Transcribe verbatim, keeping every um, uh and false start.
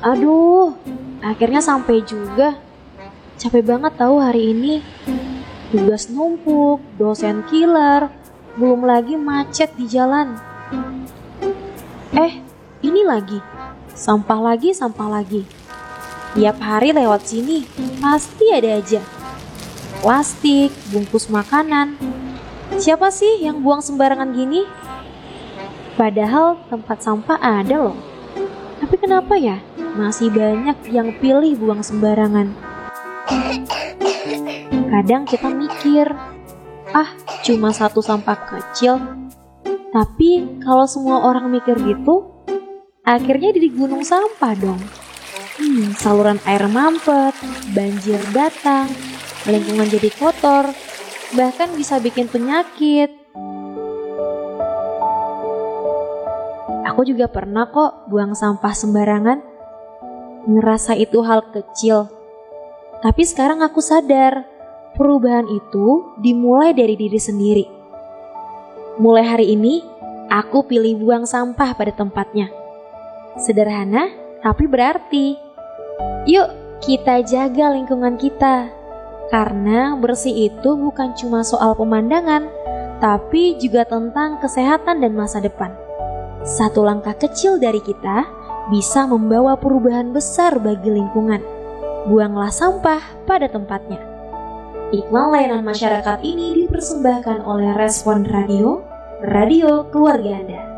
Aduh, akhirnya sampai juga. Capek banget tahu hari ini. Tugas numpuk, dosen killer, belum lagi macet di jalan. Eh, ini lagi. Sampah lagi, sampah lagi. Tiap hari lewat sini, pasti ada aja. Plastik, bungkus makanan. Siapa sih yang buang sembarangan gini? Padahal tempat sampah ada loh. Tapi kenapa ya masih banyak yang pilih buang sembarangan? Kadang kita mikir, ah cuma satu sampah kecil. Tapi kalau semua orang mikir gitu, akhirnya jadi gunung sampah dong. Hmm, saluran air mampet, banjir datang, lingkungan jadi kotor, bahkan bisa bikin penyakit. Aku juga pernah kok buang sampah sembarangan. Ngerasa itu hal kecil. Tapi sekarang aku sadar, perubahan itu dimulai dari diri sendiri. Mulai hari ini, aku pilih buang sampah pada tempatnya. Sederhana, tapi berarti. Yuk, kita jaga lingkungan kita. Karena bersih itu bukan cuma soal pemandangan, tapi juga tentang kesehatan dan masa depan. Satu langkah kecil dari kita bisa membawa perubahan besar bagi lingkungan. Buanglah sampah pada tempatnya. Iklan layanan masyarakat ini dipersembahkan oleh Respon Radio, radio keluarga Anda.